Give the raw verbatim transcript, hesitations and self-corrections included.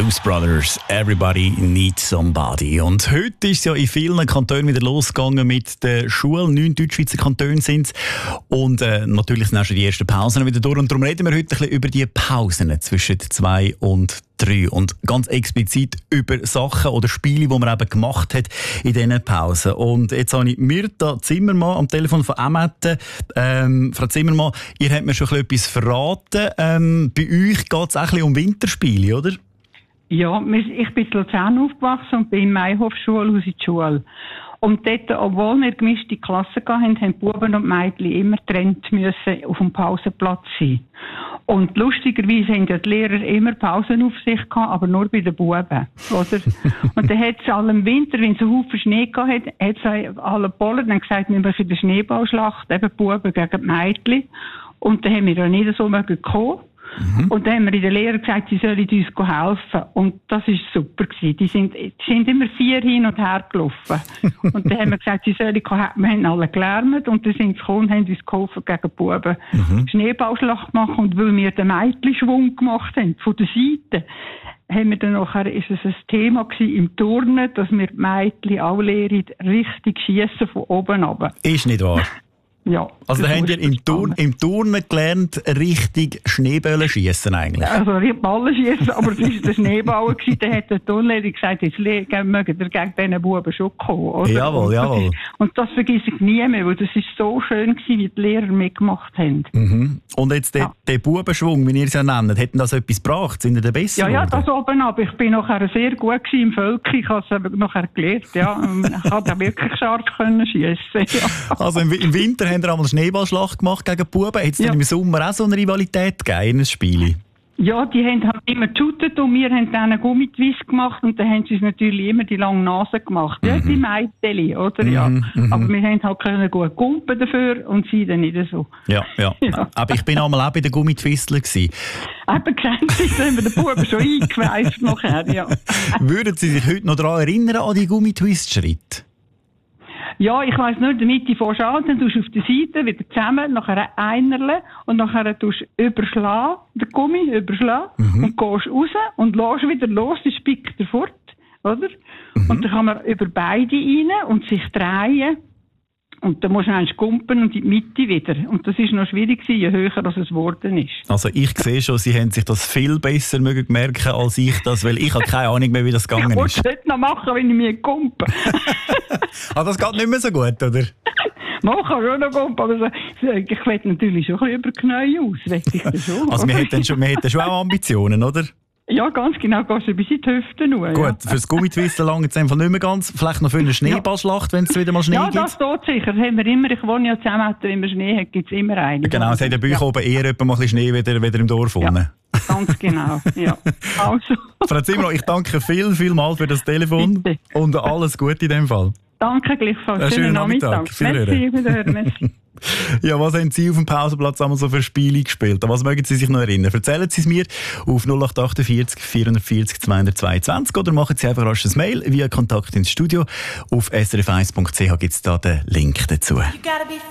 Blues Brothers, Everybody Needs Somebody. Und heute ist es ja in vielen Kantonen wieder losgegangen mit der Schule. Neun Deutschschweizer Kantone sind es. Und äh, natürlich sind auch schon die ersten Pausen wieder durch. Und darum reden wir heute ein bisschen über die Pausen zwischen zwei und drei. Und ganz explizit über Sachen oder Spiele, die man eben gemacht hat in diesen Pausen. Und jetzt habe ich Myrta Zimmermann am Telefon von Amette. Ähm, Frau Zimmermann, ihr habt mir schon ein bisschen etwas verraten. Ähm, bei euch geht es auch ein bisschen um Winterspiele, oder? Ja, ich bin in Luzern aufgewachsen und bin im Mayhof-Schulhaus in die Schule. Und dort, obwohl wir gemischte Klassen hatten, haben die Buben und die Mädchen immer getrennt müssen auf dem Pausenplatz sein. Und lustigerweise haben die Lehrer immer Pausenaufsicht gehabt, aber nur bei den Buben, oder? Und dann hat es alle im Winter, wenn es einen Haufen Schnee gehabt hat, hat es alle Polen dann gesagt, wir machen eine Schneeballschlacht, eben die Buben gegen die Mädchen. Und dann haben wir ja nicht so mögen kommen. Mhm. Und dann haben wir in der Lehrer gesagt, sie sollen uns helfen. Und das war super gewesen. Die sind, die sind immer vier hin und her gelaufen. Und dann haben wir gesagt, sie sollen helfen. Wir haben alle gelernt. Und dann sind sie gekommen und haben uns geholfen, gegen die Buben mhm. Schneeballschlacht machen. Und weil wir den Mädchenschwung gemacht haben, von der Seite, haben wir dann nachher, ist es ein Thema gewesen im Turnen, dass wir die Mädchen alle lehren, richtig schiessen von oben runter. Ist nicht wahr? Ja, also da habt ihr im, Turn, im Turnen gelernt, richtig Schneebälle schiessen eigentlich? Also nicht Ballen schiessen, aber es war der Schneeball. Da hat der Turnlehrer gesagt, jetzt mögen wir gegen diesen Buben schon kommen. Oder? Jawohl, jawohl. Und, und das vergesse ich nie mehr, weil das war so schön gewesen, wie die Lehrer mitgemacht haben. Mhm. Und jetzt der, ja. der Bubenschwung, wie ihr es ja nennt, hat das etwas gebracht? Sind ihr besser Ja, ja, geworden? das oben ab. Ich bin nachher sehr gut gewesen im Völkchen. Ich habe es nachher gelernt. Ja. Ich konnte wirklich scharf schiessen. Ja. Also im, im Winter haben wir einmal Schneeballschlacht gemacht gegen die Buben. Hat es ja. im Sommer auch so eine Rivalität gegeben in einem Spiel? Ja, die haben halt immer geshootet und wir haben dann einen Gummitwist gemacht und dann haben sie uns natürlich immer die lange Nase gemacht. Ja, mhm. die Mädchen, oder? Mhm, ja. Mhm. Aber wir haben halt können gut gumpen dafür und sie dann nicht so. Ja, ja. ja. Aber ich bin einmal auch bei den Gummitwistlern gewesen. Eben, kennst du, haben wir den Buben schon eingeweist nachher, ja. Würden Sie sich heute noch daran erinnern, an die Gummitwist-Schritte? Ja, ich weiss nur, in der Mitte fährst du an, dann tust du auf der Seite wieder zusammen, nachher einerle und nachher tust du überschlagen, den Gummi überschlagen mhm. und gehst raus und lässt wieder los, dann spickt er fort, oder? Mhm. Und dann kann man über beide rein und sich drehen und dann musst du eigentlich kumpen und in die Mitte wieder. Und das ist noch schwierig gewesen, je höher das es geworden ist. Also ich sehe schon, Sie haben sich das viel besser merken als ich das, weil ich habe keine Ahnung mehr, wie das gegangen ist. Ich wollte es nicht noch machen, wenn ich mich kumpe. Ah, das geht nicht mehr so gut, oder? Man kann schon noch kumpen, aber ich will natürlich schon ein bisschen über die Knie aus. Ich das schon. Also wir hätten schon, wir hätten schon auch Ambitionen, oder? Ja, ganz genau, gehst du bis in die Hüfte nur. Gut, ja. fürs Gummitwisten lange jetzt einfach nicht mehr ganz. Vielleicht noch für eine Schneeballschlacht, wenn es wieder mal Schnee ja, gibt. Ja, das tut sicher. Das haben wir immer. Ich wohne ja zusammen, wenn wir Schnee hat, gibt es immer einen. Genau, es hat ja bei euch oben eher mal ein bisschen Schnee wieder, wieder im Dorf unten. Ja, ganz genau, ja. Also. Frau Zimmermann, ich danke viel, viel mal für das Telefon. Bitte. Und alles Gute in dem Fall. Danke gleichfalls. Einen schönen Nachmittag. Merci, wiederhören. Merci. Ja, was haben Sie auf dem Pausenplatz einmal so für Spiele gespielt? An was mögen Sie sich noch erinnern? Erzählen Sie es mir auf null acht achtundvierzig vierundvierzig zweihundertzweiundzwanzig oder machen Sie einfach rasch ein Mail via Kontakt ins Studio. Auf s r f eins punkt c h gibt es da den Link dazu.